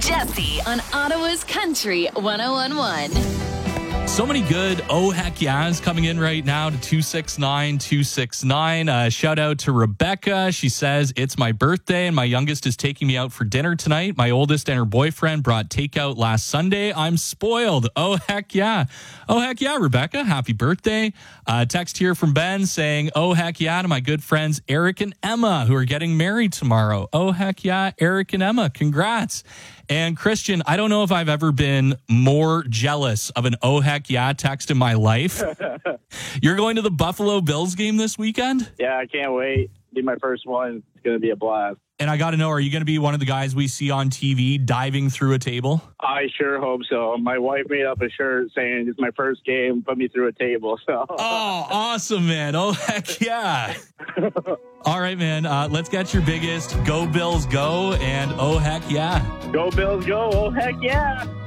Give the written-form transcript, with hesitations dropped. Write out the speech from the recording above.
Jesse on Ottawa's Country 101.1. So many good oh heck yeahs coming in right now to 269-269. Shout out to Rebecca. She says, it's my birthday and my youngest is taking me out for dinner tonight. My oldest and her boyfriend brought takeout last Sunday. I'm spoiled. Oh heck yeah. Oh heck yeah, Rebecca. Happy birthday. Text here from Ben saying, oh heck yeah to my good friends Eric and Emma who are getting married tomorrow. Oh heck yeah, Eric and Emma. Congrats. And Christian, I don't know if I've ever been more jealous of an oh heck yeah text in my life. You're going to the Buffalo Bills game this weekend? Yeah, I can't wait. Be my first one. It's going to be a blast. And I got to know, are you going to be one of the guys we see on TV diving through a table? I sure hope so. My wife made up a shirt saying it's my first game, put me through a table. So. Oh, awesome, man. Oh, heck yeah. All right, man. Let's get your biggest go Bills go and oh, heck yeah. Go Bills go. Oh, heck yeah.